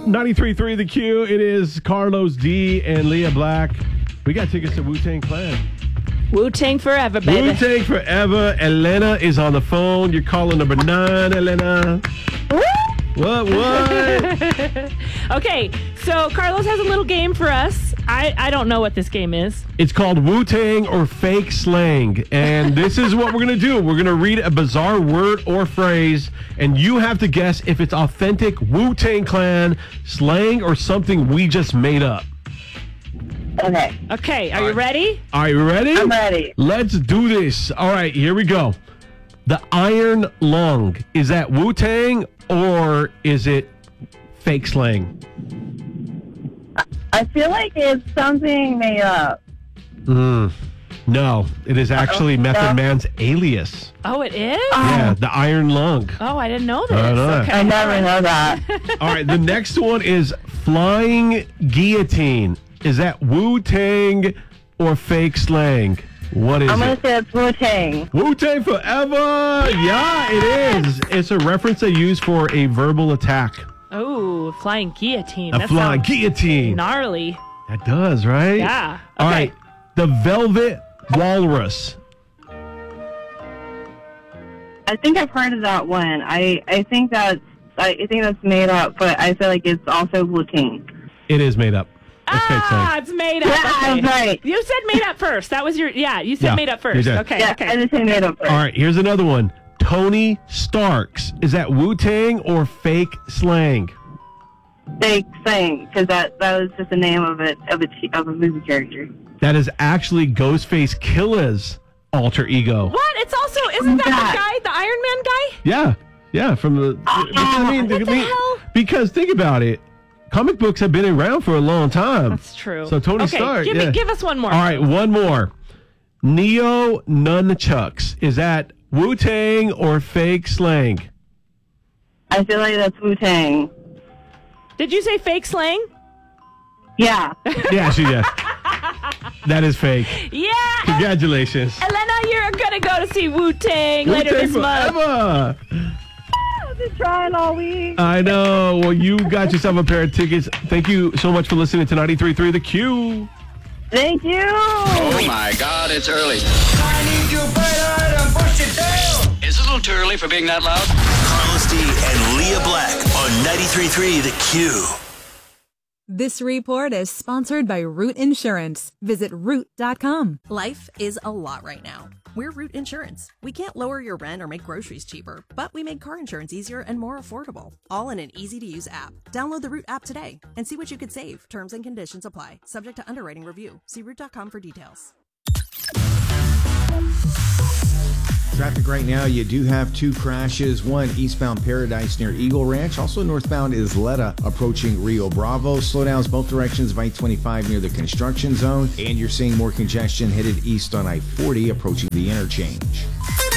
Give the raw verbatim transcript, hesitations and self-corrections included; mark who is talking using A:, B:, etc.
A: ninety-three point three The Q. It is Carlos D and Leah Black. We got tickets to Wu-Tang Clan.
B: Wu-Tang forever, baby.
A: Wu-Tang forever. Elena is on the phone. You're calling number nine, Elena. What, what?
B: Okay, so Carlos has a little game for us. I, I don't know what this game is.
A: It's called Wu-Tang or Fake Slang. And this is what we're going to do. We're going to read a bizarre word or phrase, and you have to guess if it's authentic Wu-Tang Clan slang or something we just made up.
C: Okay.
B: Okay, are you ready?
A: Are you ready?
C: I'm ready.
A: Let's do this. All right, here we go. The Iron Lung. Is that Wu-Tang or is it fake slang?
C: I feel like it's something made up.
A: Mm, no, it is actually
C: Uh-oh.
A: Method
C: No.
A: Man's alias.
B: Oh, it is?
A: Yeah, the Iron Lung.
B: Oh, I didn't know this.
A: I know.
B: Okay.
C: I never know that.
A: All right, the next one is Flying Guillotine. Is that Wu-Tang or fake slang? What is
C: I'm going
A: it?
C: to say it's Wu-Tang.
A: Wu-Tang forever! Yeah, it is. It's a reference they use for a verbal attack.
B: Oh, flying guillotine.
A: A
B: That
A: flying
B: sounds
A: guillotine.
B: gnarly.
A: That does, right?
B: Yeah.
A: All
B: Okay.
A: right. The Velvet Walrus.
C: I think I've heard of that one. I, I think that's I think that's made up, but I feel like it's also Wu-Tang.
A: It is made up. It's fake
B: Ah,
A: slang.
B: it's made up.
C: Yeah,
B: Okay.
C: that's right.
B: You said made up first. That was your, yeah, you said
A: Yeah,
B: made up
A: you
B: first.
A: did.
B: Okay,
C: Yeah,
B: okay.
C: I just say made up first.
A: All right, here's another one. Tony Starks. Is that Wu-Tang or fake slang?
C: Fake thing, because that, that was just the name of it of a, t- of a movie character.
A: That is actually Ghostface Killer's alter ego.
B: What? It's also, isn't that
C: God.
B: the guy, the Iron Man guy?
A: Yeah, yeah. From the, I mean,
B: What the
A: I mean,
B: hell?
A: because think about it. Comic books have been around for a long time.
B: That's true.
A: So Tony
B: okay,
A: Stark.
B: Give,
A: yeah.
B: me, give us one more.
A: All right, one more. Neo Nunchucks. Is that Wu-Tang or fake slang?
C: I feel like that's Wu-Tang.
B: Did you say fake slang?
C: Yeah.
A: Yeah, she did. That is fake.
B: Yeah.
A: Congratulations.
B: Elena, you're going to go to see Wu-Tang later
A: Wu-Tang
B: this month.
A: forever.
C: I've been trying all week.
A: I know. Well, you got yourself a pair of tickets. Thank you so much for listening to ninety-three point three The Q.
C: Thank you.
D: Oh my God, it's early.
E: I need you better and push it down.
D: Is it a little too early for being that loud?
F: Carlos D and Leah Black on ninety-three point three The Q.
G: This report is sponsored by Root Insurance. Visit root dot com.
H: Life is a lot right now. We're Root Insurance. We can't lower your rent or make groceries cheaper, but we make car insurance easier and more affordable, all in an easy-to-use app. Download the Root app today and see what you could save. Terms and conditions apply. Subject to underwriting review. See root dot com for details.
I: Traffic right now, you do have two crashes. One eastbound Paradise near Eagle Ranch. Also northbound is Isleta approaching Rio Bravo. Slowdowns both directions of I twenty-five near the construction zone. And you're seeing more congestion headed east on I forty approaching the interchange.